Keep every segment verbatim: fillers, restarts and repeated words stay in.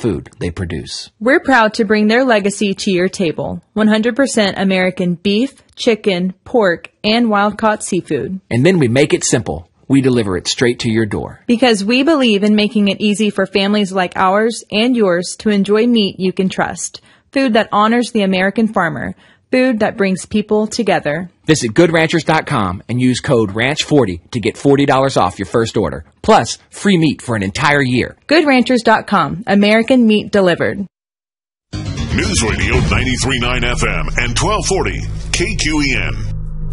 food they produce. We're proud to bring their legacy to your table. one hundred percent American beef, chicken, pork, and wild-caught seafood. And then we make it simple. We deliver it straight to your door. Because we believe in making it easy for families like ours and yours to enjoy meat you can trust. Food that honors the American farmer. Food that brings people together. Visit good ranchers dot com and use code ranch forty to get forty dollars off your first order. Plus, free meat for an entire year. good ranchers dot com. American meat delivered. News Radio ninety-three point nine F M and twelve forty K Q E N.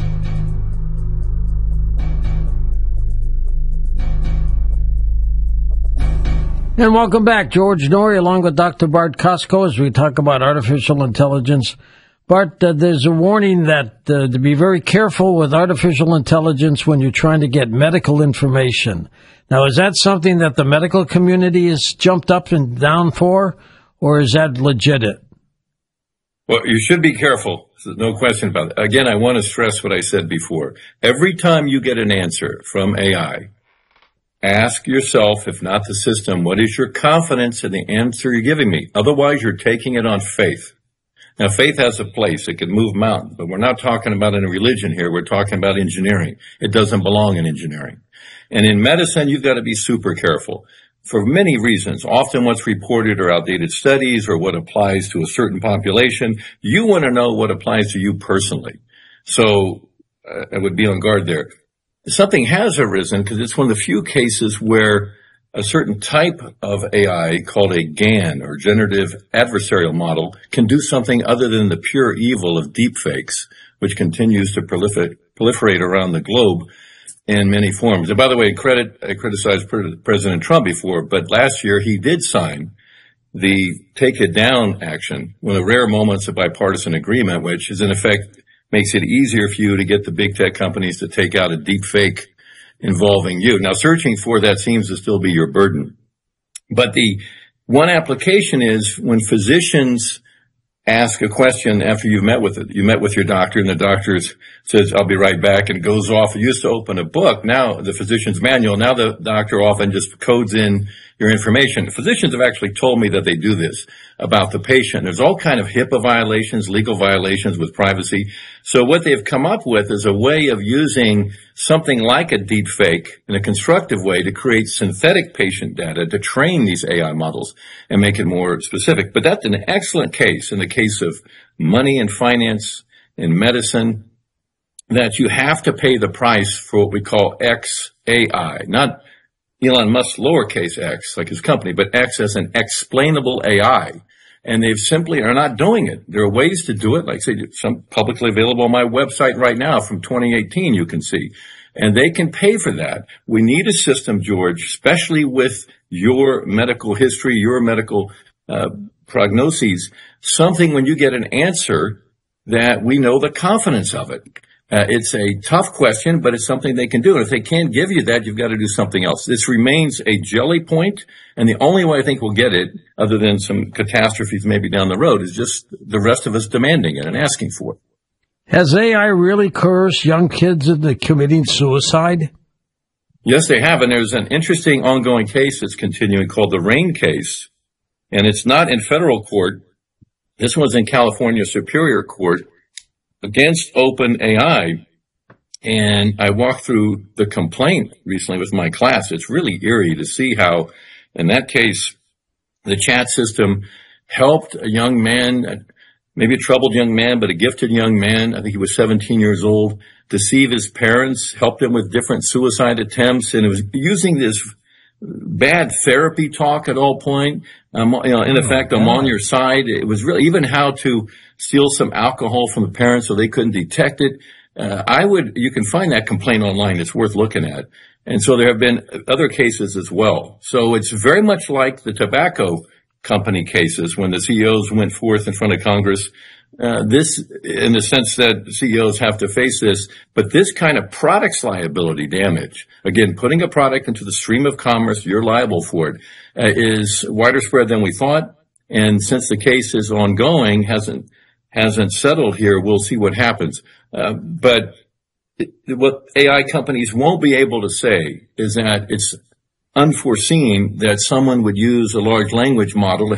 And welcome back. George Noory along with Doctor Bart Costco as we talk about artificial intelligence. Bart, uh, there's a warning that uh, to be very careful with artificial intelligence when you're trying to get medical information. Now, is that something that the medical community is jumped up and down for, or is that legit? Well, you should be careful. There's no question about it. Again, I want to stress what I said before. Every time you get an answer from A I, ask yourself, if not the system, what is your confidence in the answer you're giving me? Otherwise, you're taking it on faith. Now, faith has a place. It can move mountains, but we're not talking about in a religion here. We're talking about engineering. It doesn't belong in engineering. And in medicine, you've got to be super careful for many reasons. Often what's reported are outdated studies or what applies to a certain population. You want to know what applies to you personally. So uh, I would be on guard there. Something has arisen because it's one of the few cases where a certain type of A I called a GAN, or generative adversarial model, can do something other than the pure evil of deepfakes, which continues to proliferate, proliferate around the globe in many forms. And by the way, credit, I criticized President Trump before, but last year he did sign the Take It Down action, one of the rare moments of bipartisan agreement, which is in effect makes it easier for you to get the big tech companies to take out a deep fake involving you. Now, searching for that seems to still be your burden. But the one application is when physicians ask a question after you've met with it. You met with your doctor and the doctor says, I'll be right back, and goes off. It used to open a book. Now, the physician's manual, now the doctor often just codes in your information. Physicians have actually told me that they do this about the patient. There's all kind of HIPAA violations, legal violations with privacy. So what they've come up with is a way of using something like a deep fake in a constructive way to create synthetic patient data to train these A I models and make it more specific. But that's an excellent case in the case of money and finance in medicine, that you have to pay the price for what we call X A I, not Elon Musk's lowercase x, like his company, but X as an explainable A I. And they've simply are not doing it. There are ways to do it, like say some publicly available on my website right now from twenty eighteen you can see. And they can pay for that. We need a system, George, especially with your medical history, your medical uh, prognoses, something when you get an answer that we know the confidence of it. Uh, it's a tough question, but it's something they can do. And if they can't give you that, you've got to do something else. This remains a jelly point, and the only way I think we'll get it, other than some catastrophes maybe down the road, is just the rest of us demanding it and asking for it. Has A I really coerced young kids into committing suicide? Yes, they have, and there's an interesting ongoing case that's continuing called the Rain case, and it's not in federal court. This one's in California Superior Court against OpenAI, and I walked through the complaint recently with my class. It's really eerie to see how, in that case, the chat system helped a young man, maybe a troubled young man, but a gifted young man, I think he was seventeen years old, deceive his parents, helped him with different suicide attempts, and it was using this bad therapy talk at all point. Um, you know, in effect, I'm on your side. It was really even how to steal some alcohol from the parents so they couldn't detect it. Uh, I would, you can find that complaint online. It's worth looking at. And so there have been other cases as well. So it's very much like the tobacco company cases when the C E Os went forth in front of Congress. Uh, this, in the sense that C E Os have to face this, but this kind of products liability damage, again, putting a product into the stream of commerce, you're liable for it, uh, is wider spread than we thought. And since the case is ongoing, hasn't, hasn't settled here, we'll see what happens. Uh, but it, what A I companies won't be able to say is that it's unforeseen that someone would use a large language model to